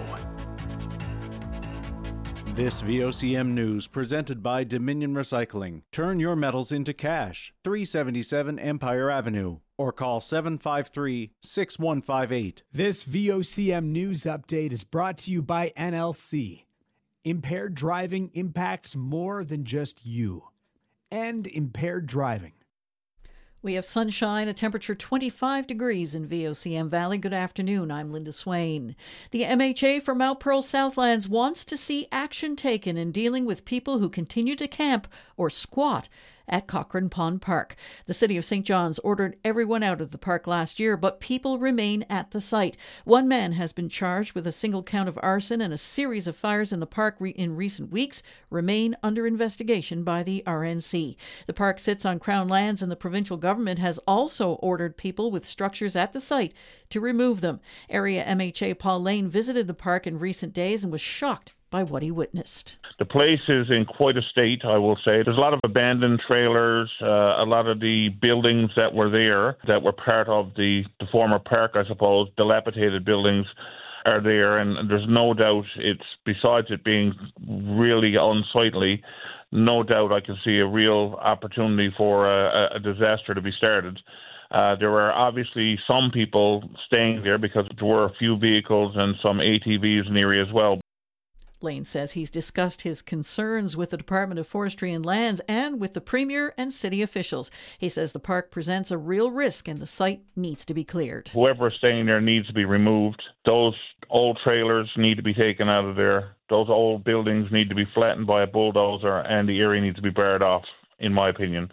This VOCM news presented by Dominion Recycling. Turn your metals into cash. 377 Empire Avenue. Or call 753-6158. This VOCM news update is brought to you by NLC. Impaired driving impacts more than just you. And impaired driving. We have sunshine, a temperature 25 degrees in VOCM Valley. Good afternoon. I'm Linda Swain. The MHA for Mount Pearl Southlands wants to see action taken in dealing with people who continue to camp or squat at Cochrane Pond Park. The City of St. John's ordered everyone out of the park last year, but people remain at the site. One man has been charged with a single count of arson, and a series of fires in the park in recent weeks remain under investigation by the RNC. The park sits on Crown lands, and the provincial government has also ordered people with structures at the site to remove them. Area MHA Paul Lane visited the park in recent days and was shocked by what he witnessed. The place is in quite a state, I will say. There's a lot of abandoned trailers, a lot of the buildings that were there, that were part of the former park, I suppose, dilapidated buildings are there, and there's no doubt it's, besides it being really unsightly, no doubt I can see a real opportunity for a disaster to be started. There were obviously some people staying there because there were a few vehicles and some ATVs in the area as well. Lane says he's discussed his concerns with the Department of Forestry and Lands and with the Premier and city officials. He says the park presents a real risk and the site needs to be cleared. Whoever is staying there needs to be removed. Those old trailers need to be taken out of there. Those old buildings need to be flattened by a bulldozer, and the area needs to be barred off, in my opinion.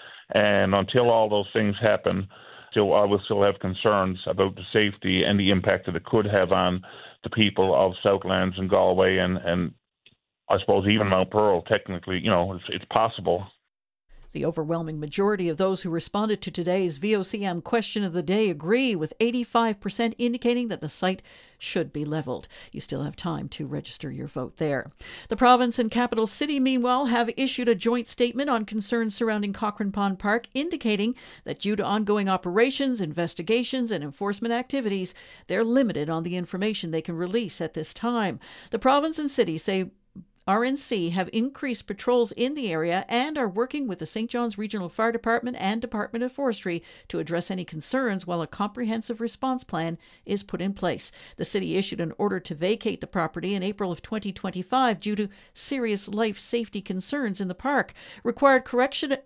And until all those things happen, I will still have concerns about the safety and the impact that it could have on the people of Southlands and Galway and I suppose even Mount Pearl. Technically, it's possible. The overwhelming majority of those who responded to today's VOCM question of the day agree, with 85% indicating that the site should be leveled. You still have time to register your vote there. The province and capital city, meanwhile, have issued a joint statement on concerns surrounding Cochrane Pond Park, indicating that due to ongoing operations, investigations, and enforcement activities, they're limited on the information they can release at this time. The province and city say RNC have increased patrols in the area and are working with the St. John's Regional Fire Department and Department of Forestry to address any concerns while a comprehensive response plan is put in place. The city issued an order to vacate the property in April of 2025 due to serious life safety concerns in the park. Required corrective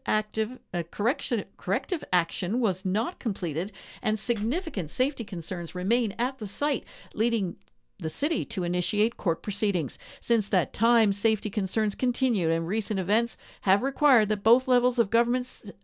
action was not completed, and significant safety concerns remain at the site, leading the city to initiate court proceedings. Since that time, safety concerns continued, and recent events have required that both levels of government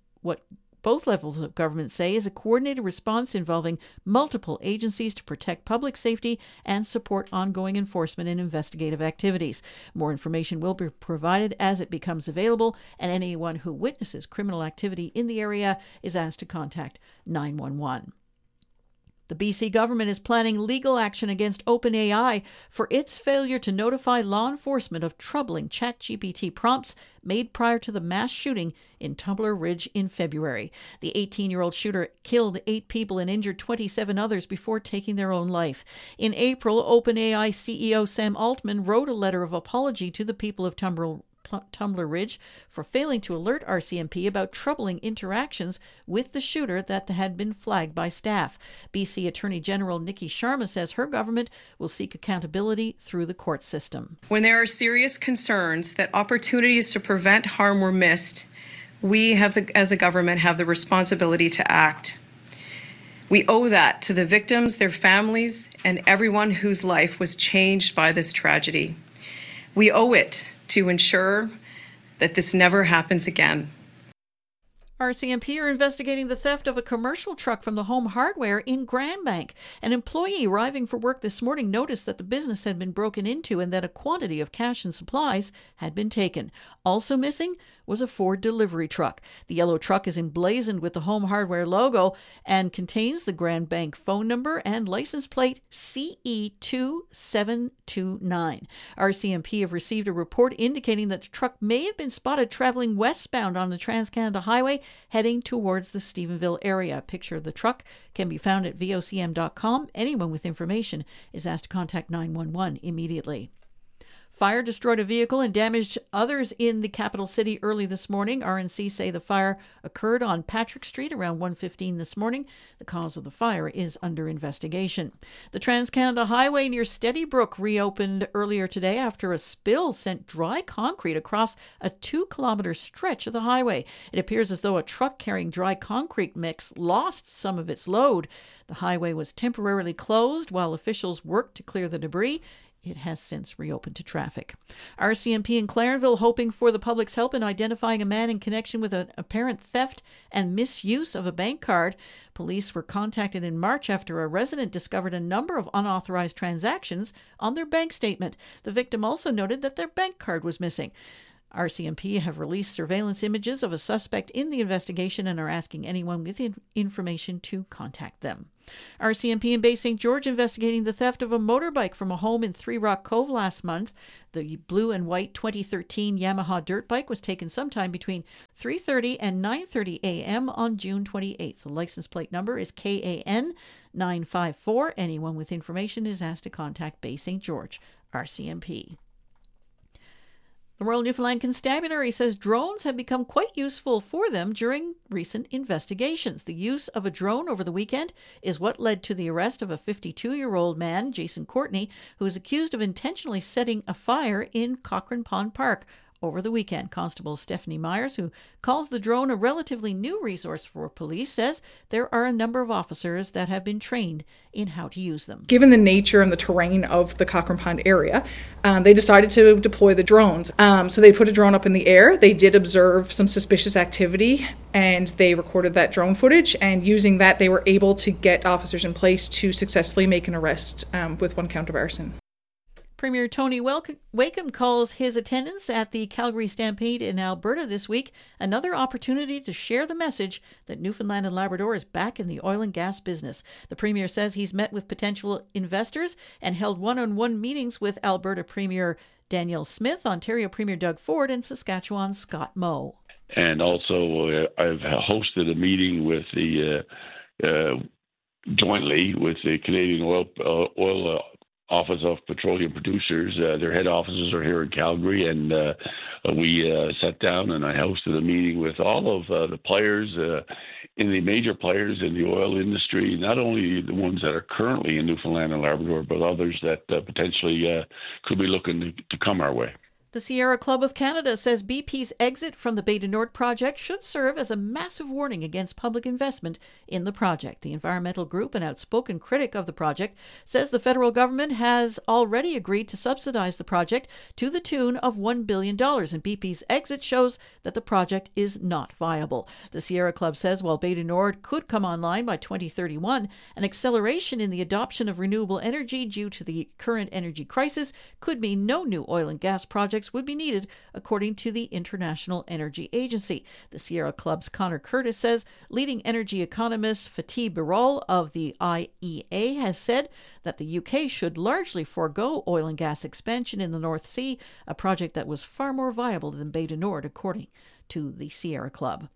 say is a coordinated response involving multiple agencies to protect public safety and support ongoing enforcement and investigative activities. More information will be provided as it becomes available, and anyone who witnesses criminal activity in the area is asked to contact 911. The BC government is planning legal action against OpenAI for its failure to notify law enforcement of troubling ChatGPT prompts made prior to the mass shooting in Tumbler Ridge in February. The 18-year-old shooter killed 8 people and injured 27 others before taking their own life. In April, OpenAI CEO Sam Altman wrote a letter of apology to the people of Tumbler Ridge for failing to alert RCMP about troubling interactions with the shooter that had been flagged by staff. BC Attorney General Nikki Sharma says her government will seek accountability through the court system. When there are serious concerns that opportunities to prevent harm were missed, we as a government have the responsibility to act. We owe that to the victims, their families, and everyone whose life was changed by this tragedy. We owe it to ensure that this never happens again. RCMP are investigating the theft of a commercial truck from the Home Hardware in Grand Bank. An employee arriving for work this morning noticed that the business had been broken into and that a quantity of cash and supplies had been taken. Also missing was a Ford delivery truck. The yellow truck is emblazoned with the Home Hardware logo and contains the Grand Bank phone number and license plate CE2729. RCMP have received a report indicating that the truck may have been spotted traveling westbound on the Trans-Canada Highway heading towards the Stephenville area. A picture of the truck can be found at vocm.com. Anyone with information is asked to contact 911 immediately. Fire destroyed a vehicle and damaged others in the capital city early this morning. RNC say the fire occurred on Patrick Street around 1:15 this morning. The cause of the fire is under investigation. The Trans-Canada Highway near Steadybrook reopened earlier today after a spill sent dry concrete across a 2-kilometer stretch of the highway. It appears as though a truck carrying dry concrete mix lost some of its load. The highway was temporarily closed while officials worked to clear the debris. it has since reopened to traffic. RCMP in Clarenville hoping for the public's help in identifying a man in connection with an apparent theft and misuse of a bank card. Police were contacted in March after a resident discovered a number of unauthorized transactions on their bank statement. The victim also noted that their bank card was missing. RCMP have released surveillance images of a suspect in the investigation and are asking anyone with information to contact them. RCMP in Bay St. George investigating the theft of a motorbike from a home in Three Rock Cove last month. The blue and white 2013 Yamaha dirt bike was taken sometime between 3:30 and 9:30 a.m. on June 28th. The license plate number is KAN 954. Anyone with information is asked to contact Bay St. George RCMP. The Royal Newfoundland Constabulary says drones have become quite useful for them during recent investigations. The use of a drone over the weekend is what led to the arrest of a 52-year-old man, Jason Courtney, who is accused of intentionally setting a fire in Cochrane Pond Park over the weekend. Constable Stephanie Myers, who calls the drone a relatively new resource for police, says there are a number of officers that have been trained in how to use them. Given the nature and the terrain of the Cochrane Pond area, they decided to deploy the drones. So they put a drone up in the air. They did observe some suspicious activity and they recorded that drone footage, and using that they were able to get officers in place to successfully make an arrest with 1 count of arson. Premier Tony Wakeham calls his attendance at the Calgary Stampede in Alberta this week another opportunity to share the message that Newfoundland and Labrador is back in the oil and gas business. The Premier says he's met with potential investors and held one-on-one meetings with Alberta Premier Danielle Smith, Ontario Premier Doug Ford, and Saskatchewan's Scott Moe. And also I've hosted a meeting with the jointly with the Canadian Oil Office of Petroleum Producers. Their head offices are here in Calgary, and we sat down and I hosted a meeting with all of the players, in the major players in the oil industry, not only the ones that are currently in Newfoundland and Labrador, but others that potentially could be looking to come our way. The Sierra Club of Canada says BP's exit from the Bay du Nord project should serve as a massive warning against public investment in the project. The environmental group, an outspoken critic of the project, says the federal government has already agreed to subsidize the project to the tune of $1 billion, and BP's exit shows that the project is not viable. The Sierra Club says while Bay du Nord could come online by 2031, an acceleration in the adoption of renewable energy due to the current energy crisis could mean no new oil and gas projects would be needed, according to the International Energy Agency. The Sierra Club's Connor Curtis says leading energy economist Fatih Birol of the IEA has said that the UK should largely forego oil and gas expansion in the North Sea, a project that was far more viable than Bay du Nord, according to the Sierra Club.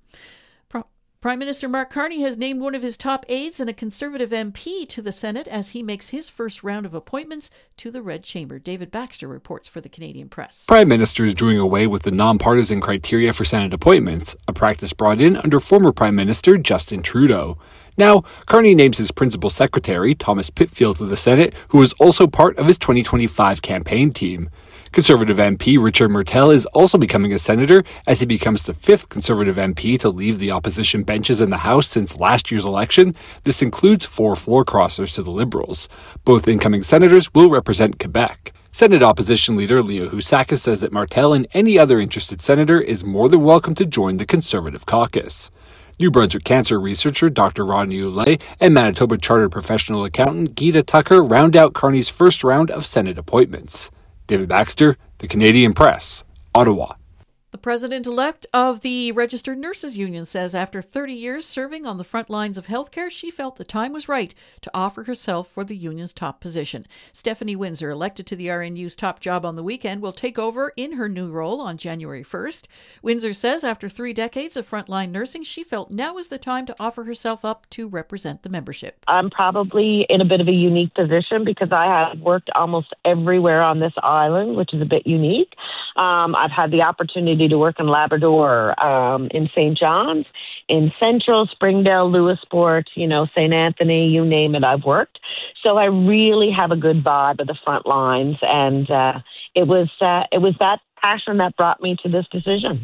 Prime Minister Mark Carney has named one of his top aides and a Conservative MP to the Senate as he makes his first round of appointments to the Red Chamber. David Baxter reports for the Canadian Press. Prime Minister is doing away with the nonpartisan criteria for Senate appointments, a practice brought in under former Prime Minister Justin Trudeau. Now, Carney names his principal secretary, Thomas Pitfield, to the Senate, who is also part of his 2025 campaign team. Conservative MP Richard Murtel is also becoming a senator as he becomes the 5th Conservative MP to leave the opposition benches in the House since last year's election. This includes 4 floor crossers to the Liberals. Both incoming senators will represent Quebec. Senate Opposition Leader Leo Housakis says that Martel and any other interested senator is more than welcome to join the Conservative caucus. New Brunswick cancer researcher Dr. Rodney Ouellette and Manitoba Chartered Professional Accountant Gita Tucker round out Carney's first round of Senate appointments. David Baxter, The Canadian Press, Ottawa. The president-elect of the Registered Nurses Union says after 30 years serving on the front lines of healthcare, she felt the time was right to offer herself for the union's top position. Stephanie Windsor, elected to the RNU's top job on the weekend, will take over in her new role on January 1st. Windsor says after 3 decades of frontline nursing, she felt now was the time to offer herself up to represent the membership. I'm probably in a bit of a unique position because I have worked almost everywhere on this island, which is a bit unique. I've had the opportunity to work in Labrador, in St. John's, in Central, Springdale, Lewisport, St. Anthony, you name it, I've worked. So I really have a good vibe of the front lines, and it was that passion that brought me to this decision.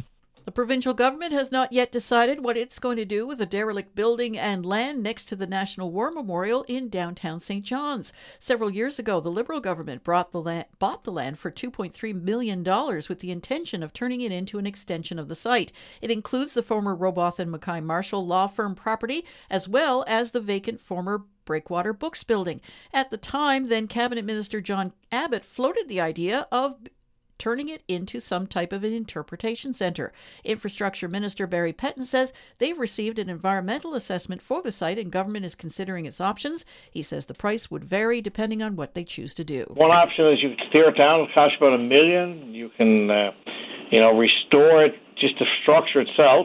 The provincial government has not yet decided what it's going to do with a derelict building and land next to the National War Memorial in downtown St. John's. Several years ago, the Liberal government bought the land for $2.3 million with the intention of turning it into an extension of the site. It includes the former Roboth and Mackay Marshall law firm property, as well as the vacant former Breakwater Books building. At the time, then Cabinet Minister John Abbott floated the idea of turning it into some type of an interpretation centre. Infrastructure Minister Barry Pettin says they've received an environmental assessment for the site and government is considering its options. He says the price would vary depending on what they choose to do. One option is you can tear it down. It'll cost about $1 million. You can, restore it, just the structure itself.